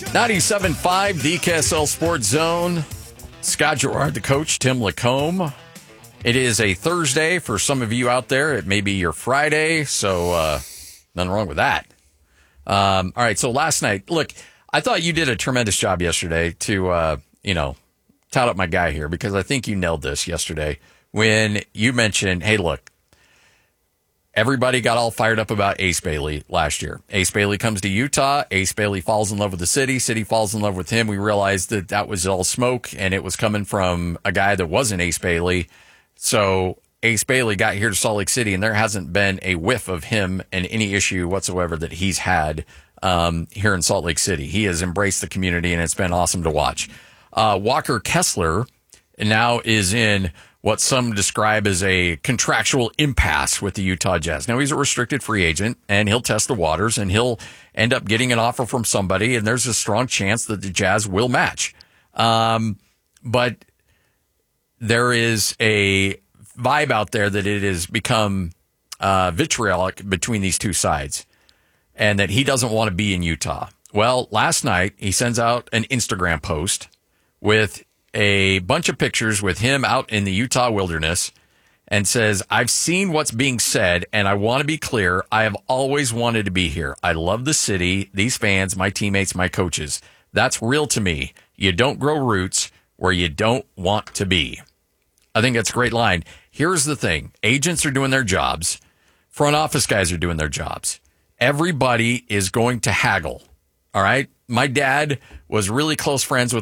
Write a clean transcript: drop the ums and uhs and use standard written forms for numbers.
97.5 DKSL Sports Zone. Scott Gerard, the coach, Tim Lacombe. It is a Thursday for some of you out there. It may be your Friday, so nothing wrong with that. All right, so last night, look, I thought you did a tremendous job yesterday to, tout up my guy here, because I think you nailed this yesterday when you mentioned, hey, look, everybody got all fired up about Ace Bailey last year. Ace Bailey comes to Utah. Ace Bailey falls in love with the city. City falls in love with him. We realized that that was all smoke, and it was coming from a guy that wasn't Ace Bailey. So Ace Bailey got here to Salt Lake City, and there hasn't been a whiff of him and any issue whatsoever that he's had here in Salt Lake City. He has embraced the community, and it's been awesome to watch. Walker Kessler now is in what some describe as a contractual impasse with the Utah Jazz. Now, he's a restricted free agent, and he'll test the waters, and he'll end up getting an offer from somebody, and there's a strong chance that the Jazz will match. But there is a vibe out there that it has become vitriolic between these two sides, and that he doesn't want to be in Utah. Well, last night, he sends out an Instagram post with a bunch of pictures with him out in the Utah wilderness and says, I've seen what's being said, and I want to be clear. I have always wanted to be here. I love the city, these fans, my teammates, my coaches. That's real to me. You don't grow roots where you don't want to be. I think that's a great line. Here's the thing. Agents are doing their jobs. Front office guys are doing their jobs. Everybody is going to haggle. All right? My dad was really close friends with